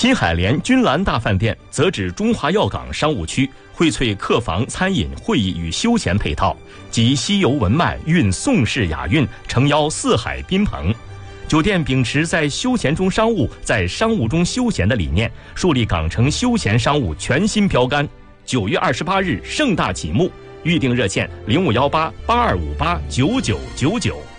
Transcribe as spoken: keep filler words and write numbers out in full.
新海联君兰大饭店则指中华药港商务区，荟萃客房、餐饮、会议与休闲配套，集西游文脉、蕴宋式雅韵，诚邀四海宾朋。酒店秉持在休闲中商务，在商务中休闲的理念，树立港城休闲商务全新标杆。九月二十八日盛大启幕，预订热线零五幺八八二五八九九九九。